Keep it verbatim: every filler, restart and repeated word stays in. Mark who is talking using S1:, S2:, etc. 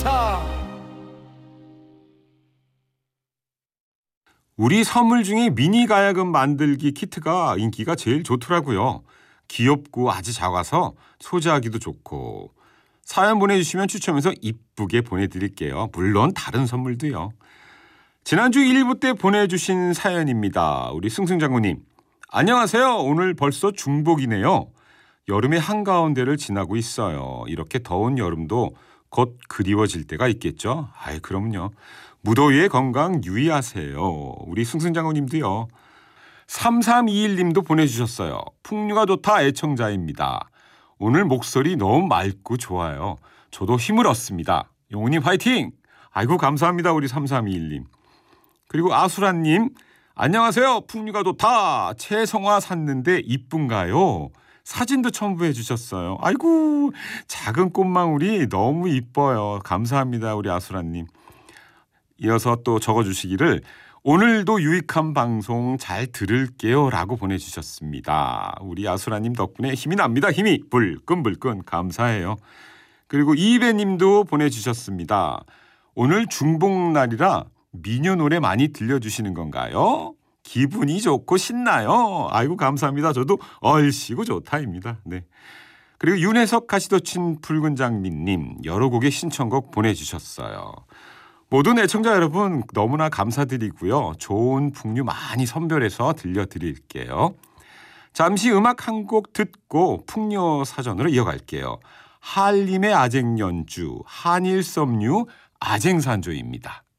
S1: 차.
S2: 우리 선물 중에 미니 가야금 만들기 키트가 인기가 제일 좋더라고요. 귀엽고 아주 작아서 소지하기도 좋고. 사연 보내주시면 추첨해서 이쁘게 보내드릴게요. 물론 다른 선물도요. 지난주 일 부 때 보내주신 사연입니다. 우리 승승장군님. 안녕하세요. 오늘 벌써 중복이네요. 여름의 한가운데를 지나고 있어요. 이렇게 더운 여름도 곧 그리워질 때가 있겠죠? 아이, 그럼요. 무더위에 건강 유의하세요. 우리 승승장군님도요. 삼삼이일 님도 보내주셨어요. 풍류가 좋다 애청자입니다. 오늘 목소리 너무 맑고 좋아요. 저도 힘을 얻습니다. 용우님 화이팅! 아이고 감사합니다. 우리 삼삼이일 님. 그리고 아수라님. 안녕하세요. 풍류가 좋다. 채성화 샀는데 이쁜가요? 사진도 첨부해 주셨어요. 아이고 작은 꽃망울이 너무 이뻐요. 감사합니다. 우리 아수라님. 이어서 또 적어주시기를 오늘도 유익한 방송 잘 들을게요 라고 보내주셨습니다. 우리 아수라님 덕분에 힘이 납니다. 힘이 불끈불끈 감사해요. 그리고 이배님도 보내주셨습니다. 오늘 중복날이라 미녀 노래 많이 들려주시는 건가요? 기분이 좋고 신나요. 아이고 감사합니다. 저도 얼씨구 좋다입니다. 네. 그리고 윤혜석 가시도친 붉은 장미님 여러 곡의 신청곡 보내주셨어요. 모든 애청자 여러분 너무나 감사드리고요. 좋은 풍류 많이 선별해서 들려드릴게요. 잠시 음악 한 곡 듣고 풍요 사전으로 이어갈게요. 한림의 아쟁연주 한일섬유 아쟁산조입니다.